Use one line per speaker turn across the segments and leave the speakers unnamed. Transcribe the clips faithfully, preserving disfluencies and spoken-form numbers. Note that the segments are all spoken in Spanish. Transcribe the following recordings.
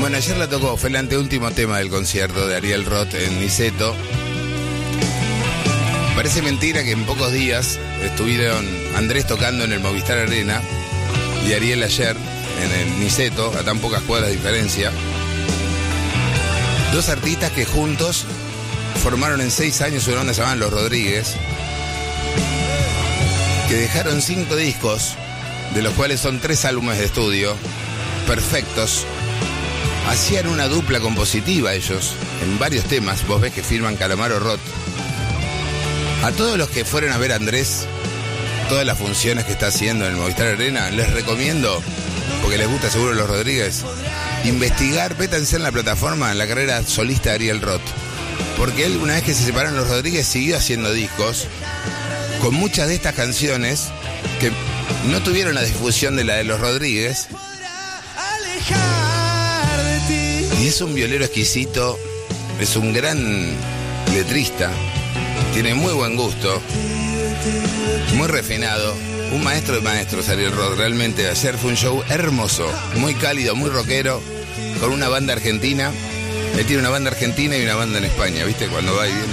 Bueno, ayer la tocó, fue el anteúltimo tema del concierto de Ariel Roth en Niceto. Parece mentira que en pocos días estuvieron Andrés tocando en el Movistar Arena y Ariel ayer en el Niceto, a tan pocas cuadras de diferencia. Dos artistas que juntos formaron en seis años una banda llamada Los Rodríguez, que dejaron cinco discos, de los cuales son tres álbumes de estudio, perfectos. Hacían una dupla compositiva ellos, en varios temas. Vos ves que firman Calamaro Roth. A todos los que fueron a ver a Andrés, todas las funciones que está haciendo en el Movistar Arena, les recomiendo, porque les gusta seguro Los Rodríguez, investigar, métanse en la plataforma, en la carrera solista de Ariel Roth. Porque él, una vez que se separaron Los Rodríguez, siguió haciendo discos con muchas de estas canciones que no tuvieron la difusión de la de Los Rodríguez. Y es un violero exquisito, es un gran letrista, tiene muy buen gusto, muy refinado, un maestro de maestros Ariel Roth. Realmente ayer fue un show hermoso, muy cálido, muy rockero, con una banda argentina. Él tiene una banda argentina y una banda en España, ¿viste? Cuando va y viene.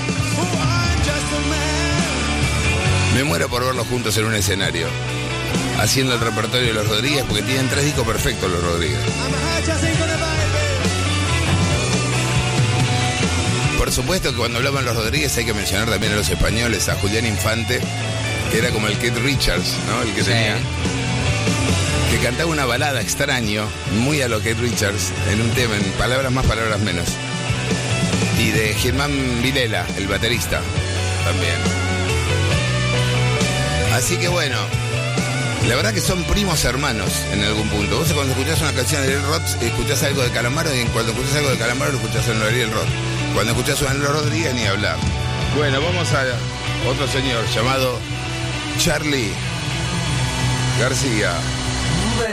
Me muero por verlos juntos en un escenario, haciendo el repertorio de Los Rodríguez, porque tienen tres discos perfectos Los Rodríguez. Por supuesto que cuando hablaban Los Rodríguez hay que mencionar también a los españoles, a Julián Infante, que era como el Keith Richards, ¿no? El que sí. tenía... que cantaba una balada extraño, muy a lo Keith Richards, en un tema, en palabras más, palabras menos. Y de Germán Vilela, el baterista, también. Así que bueno, la verdad que son primos hermanos en algún punto. Vos cuando escuchás una canción de Ariel Roth, escuchás algo de Calamaro, y cuando escuchás algo de Calamaro, lo escuchás en Ariel Roth. Cuando escuchás a Los Rodríguez, ni hablar. Bueno, vamos a otro señor llamado Charly García.